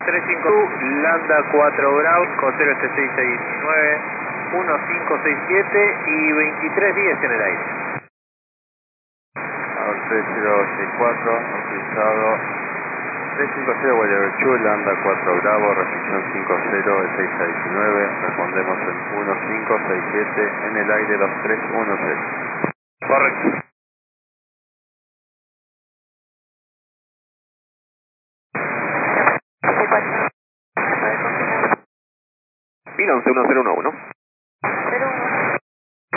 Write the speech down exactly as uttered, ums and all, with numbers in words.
tres cinco, Lambda cuatro Bravo, costero este seis seis nueve, uno cinco seis siete y veintitrés diez en el aire. tres cero seis cuatro, autorizado tres cinco cero, Guayaber Chu, Lambda cuatro Bravo, recepción cinco cero, el seis seis nueve, respondemos en uno cinco seis siete, en el aire dos tres uno cero. Correcto. Pila once uno cero uno uno. cero uno